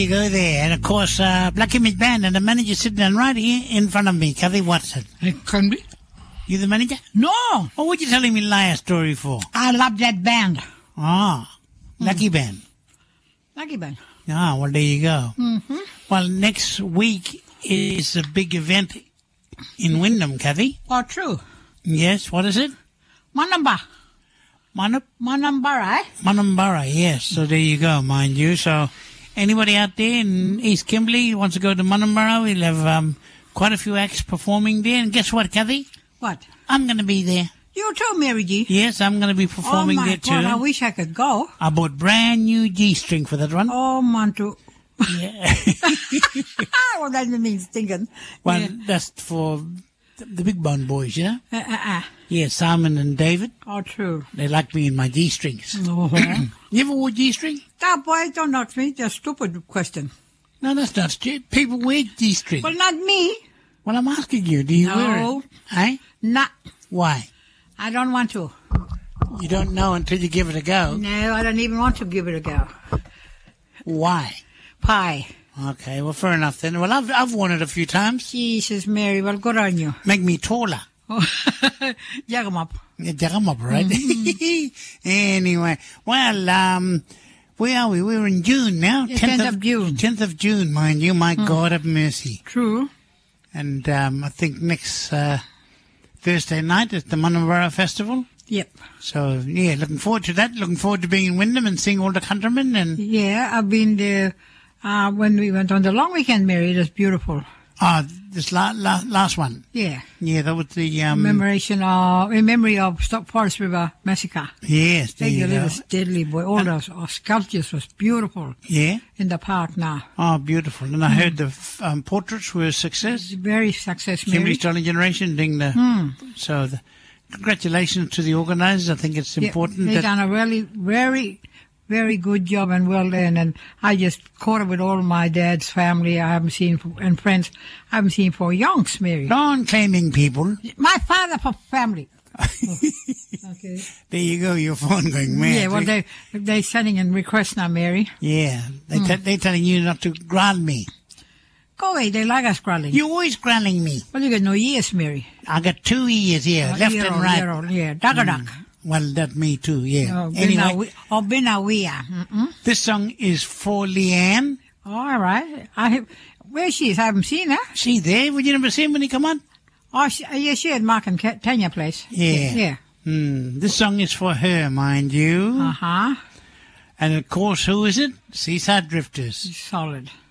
You go there, and of course, Black Image Band, and the manager sitting right here in front of me, Kathy Watson. It can be. You the manager? No. Oh, what you telling me liar story for? I love that band. Ah, Lucky Band. Lucky band. Ah, well, there you go. Mm-hmm. Well, next week is a big event in Wyndham, Kathy. Oh, true. Yes, what is it? Manamba. Manambara, eh? Manambara, yes. So there you go, mind you. So anybody out there in East Kimberley who wants to go to Manambara, we'll have quite a few acts performing there. And guess what, Kathy? What? I'm going to be there. You too, Mary G. Yes, I'm going to be performing there too. Oh, my God, I wish I could go. I bought brand new G-string for that one. Oh, Mantu. Yeah. Well, that means thinking. Well, Yeah. that's for the Big Bone Boys, you know? Yeah, Simon and David. Oh, true. They like me in my G-strings. Oh. You ever wore G-string? That boy, don't ask me. That's a stupid question. No, that's not stupid. People wear G-string. Well, not me. Well, I'm asking you, do you wear it? Eh? Nah. Why? I don't want to. You don't know until you give it a go. No, I don't even want to give it a go. Why? Pie. Okay, well, fair enough then. Well, I've worn it a few times. Jesus, Mary, well, good on you. Make me taller. Jag 'em up. Yeah, jack 'em up, right? Anyway, well, where are we? We're in June now. Yeah, 10th of June. 10th of June, mind you. My God have mercy. True. And I think next Thursday night is the Manawara Festival. Yep. So, yeah, looking forward to that. Looking forward to being in Wyndham and seeing all the countrymen. And Yeah, I've been there when we went on the long weekend, Mary. It was beautiful. this last one. Yeah. Yeah, that was the... in memory of Forest River Massacre. Yes, there Take you a go. little steadily, boy. All those sculptures was beautiful Yeah? in the park now. Oh, beautiful. And I heard the portraits were a success. Very successful. Kimberley Sterling Generation doing the... So, congratulations to the organisers. I think it's important They've that... done a really, very, very good job and well done. And I just caught up with all my dad's family I haven't seen and friends I haven't seen for yonks, Mary. Non-claiming people. My father for family. Okay. There you go, your phone going mad. Yeah, well, they're sending in requests now, Mary. Yeah, they're telling you not to growl me. Go away, they like us growling. You're always growling me. Well, you got no ears, Mary. I got 2 ears here, left and right. Yeah, duck. Well, that's me too, yeah. Oh, Anyway, Mm-mm. this song is for Leanne. All right. Where she is, I haven't seen her. See there? Would you never see him when he come on? Oh, she had Mark and Tanya place. Yeah. Yeah. This song is for her, mind you. Uh-huh. And of course, who is it? Seaside Drifters. Solid.